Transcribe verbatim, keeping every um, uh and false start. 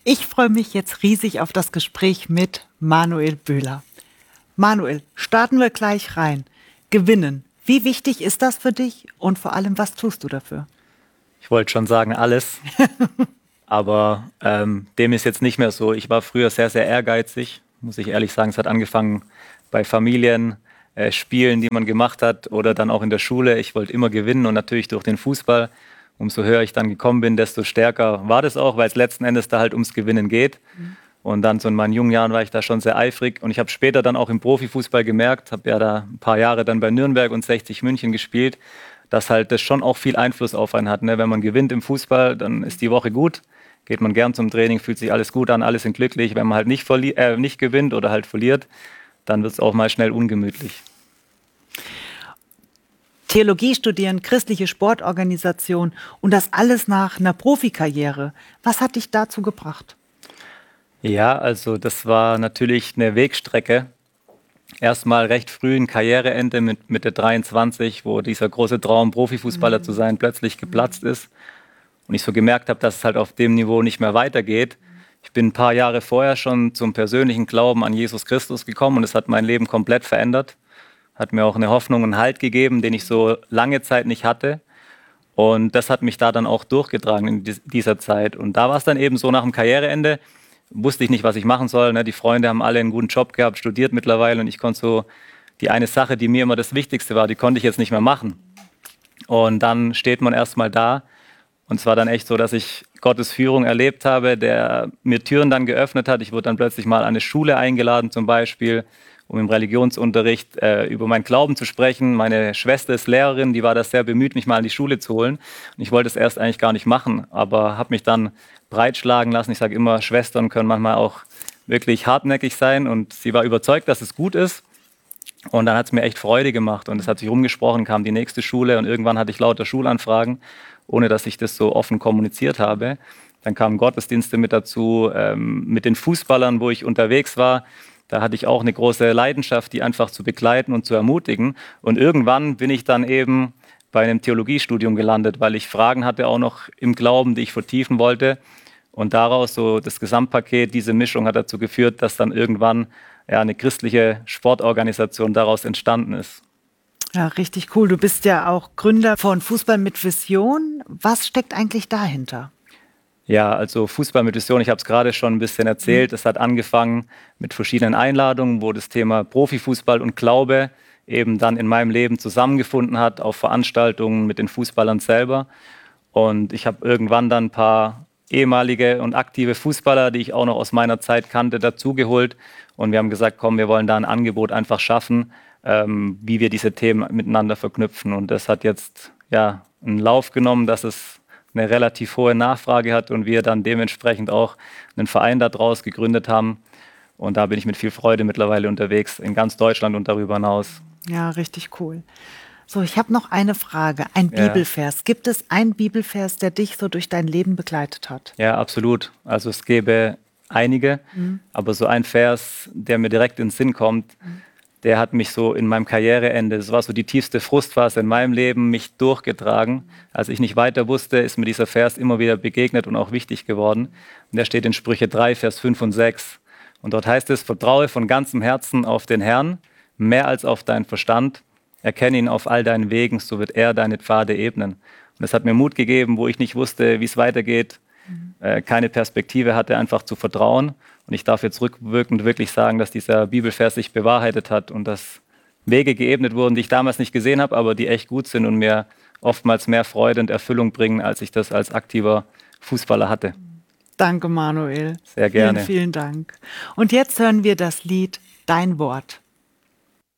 Ich freue mich jetzt riesig auf das Gespräch mit Manuel Böhler. Manuel, starten wir gleich rein. Gewinnen. Wie wichtig ist das für dich und vor allem, was tust du dafür? Ich wollte schon sagen, alles. Aber ähm, dem ist jetzt nicht mehr so. Ich war früher sehr, sehr ehrgeizig, muss ich ehrlich sagen. Es hat angefangen bei Familien, äh, Spielen, die man gemacht hat oder dann auch in der Schule. Ich wollte immer gewinnen und natürlich durch den Fußball. Umso höher ich dann gekommen bin, desto stärker war das auch, weil es letzten Endes da halt ums Gewinnen geht. Mhm. Und dann so in meinen jungen Jahren war ich da schon sehr eifrig. Und ich habe später dann auch im Profifußball gemerkt, habe ja da ein paar Jahre dann bei Nürnberg und sechzig München gespielt, dass halt das schon auch viel Einfluss auf einen hat. Ne? Wenn man gewinnt im Fußball, dann ist die Woche gut. Geht man gern zum Training, fühlt sich alles gut an, alle sind glücklich. Wenn man halt nicht, verli- äh, nicht gewinnt oder halt verliert, dann wird es auch mal schnell ungemütlich. Theologie studieren, christliche Sportorganisation und das alles nach einer Profikarriere. Was hat dich dazu gebracht? Ja, also das war natürlich eine Wegstrecke. Erstmal recht früh ein Karriereende mit Mitte dreiundzwanzig, wo dieser große Traum, Profifußballer mhm. zu sein, plötzlich geplatzt ist. Und ich so gemerkt habe, dass es halt auf dem Niveau nicht mehr weitergeht. Ich bin ein paar Jahre vorher schon zum persönlichen Glauben an Jesus Christus gekommen und es hat mein Leben komplett verändert. Hat mir auch eine Hoffnung und Halt gegeben, den ich so lange Zeit nicht hatte. Und das hat mich da dann auch durchgetragen in dieser Zeit. Und da war es dann eben so, nach dem Karriereende wusste ich nicht, was ich machen soll. Ne? Die Freunde haben alle einen guten Job gehabt, studiert mittlerweile. Und ich konnte so die eine Sache, die mir immer das Wichtigste war, die konnte ich jetzt nicht mehr machen. Und dann steht man erstmal da. Und es war dann echt so, dass ich Gottes Führung erlebt habe, der mir Türen dann geöffnet hat. Ich wurde dann plötzlich mal an eine Schule eingeladen zum Beispiel, um im Religionsunterricht äh, über meinen Glauben zu sprechen. Meine Schwester ist Lehrerin, die war da sehr bemüht, mich mal in die Schule zu holen. Und ich wollte es erst eigentlich gar nicht machen, aber habe mich dann breitschlagen lassen. Ich sage immer, Schwestern können manchmal auch wirklich hartnäckig sein. Und sie war überzeugt, dass es gut ist. Und dann hat es mir echt Freude gemacht. Und es hat sich rumgesprochen, kam die nächste Schule. Und irgendwann hatte ich lauter Schulanfragen, ohne dass ich das so offen kommuniziert habe. Dann kamen Gottesdienste mit dazu, ähm, mit den Fußballern, wo ich unterwegs war. Da hatte ich auch eine große Leidenschaft, die einfach zu begleiten und zu ermutigen. Und irgendwann bin ich dann eben bei einem Theologiestudium gelandet, weil ich Fragen hatte auch noch im Glauben, die ich vertiefen wollte. Und daraus so das Gesamtpaket, diese Mischung hat dazu geführt, dass dann irgendwann ja, eine christliche Sportorganisation daraus entstanden ist. Ja, richtig cool. Du bist ja auch Gründer von Fußball mit Vision. Was steckt eigentlich dahinter? Ja, also Fußball mit Vision, ich habe es gerade schon ein bisschen erzählt. Es hat angefangen mit verschiedenen Einladungen, wo das Thema Profifußball und Glaube eben dann in meinem Leben zusammengefunden hat, auf Veranstaltungen mit den Fußballern selber. Und ich habe irgendwann dann ein paar ehemalige und aktive Fußballer, die ich auch noch aus meiner Zeit kannte, dazugeholt. Und wir haben gesagt, komm, wir wollen da ein Angebot einfach schaffen, ähm, wie wir diese Themen miteinander verknüpfen. Und das hat jetzt ja einen Lauf genommen, dass es eine relativ hohe Nachfrage hat und wir dann dementsprechend auch einen Verein daraus gegründet haben. Und da bin ich mit viel Freude mittlerweile unterwegs, in ganz Deutschland und darüber hinaus. Ja, richtig cool. So, ich habe noch eine Frage, ein Ja. Bibelvers. Gibt es einen Bibelvers, der dich so durch dein Leben begleitet hat? Ja, absolut. Also es gäbe einige, mhm. aber so ein Vers, der mir direkt in den Sinn kommt, mhm. der hat mich so in meinem Karriereende, das war so die tiefste Frustphase in meinem Leben, mich durchgetragen. Als ich nicht weiter wusste, ist mir dieser Vers immer wieder begegnet und auch wichtig geworden. Und der steht in Sprüche drei, Vers fünf und sechs. Und dort heißt es, vertraue von ganzem Herzen auf den Herrn, mehr als auf deinen Verstand. Erkenne ihn auf all deinen Wegen, so wird er deine Pfade ebnen. Und das hat mir Mut gegeben, wo ich nicht wusste, wie es weitergeht, mhm. äh, keine Perspektive hatte, einfach zu vertrauen. Und ich darf jetzt rückwirkend wirklich sagen, dass dieser Bibelvers sich bewahrheitet hat und dass Wege geebnet wurden, die ich damals nicht gesehen habe, aber die echt gut sind und mir oftmals mehr Freude und Erfüllung bringen, als ich das als aktiver Fußballer hatte. Danke, Manuel. Sehr gerne. Vielen, vielen Dank. Und jetzt hören wir das Lied Dein Wort.